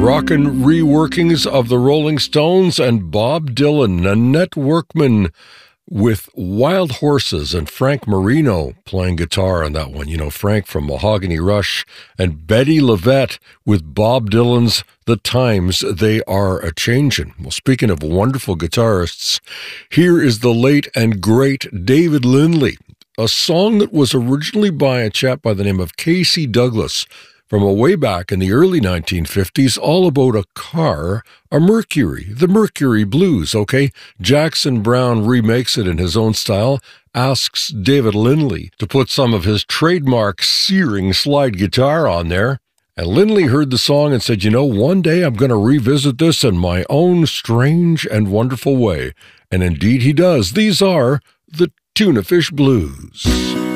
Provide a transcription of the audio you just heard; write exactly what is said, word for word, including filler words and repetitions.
Rockin' reworkings of the Rolling Stones and Bob Dylan, Nanette Workman with Wild Horses, and Frank Marino playing guitar on that one. You know, Frank from Mahogany Rush, and Betty LaVette with Bob Dylan's The Times They Are A-Changin'. Well, speaking of wonderful guitarists, here is the late and great David Lindley, a song that was originally by a chap by the name of Casey Douglas, from a way back in the early nineteen fifties, all about a car, a Mercury, the Mercury Blues, okay? Jackson Browne remakes it in his own style, asks David Lindley to put some of his trademark searing slide guitar on there, and Lindley heard the song and said, you know, one day I'm going to revisit this in my own strange and wonderful way. And indeed he does. These are the Tuna Fish Blues.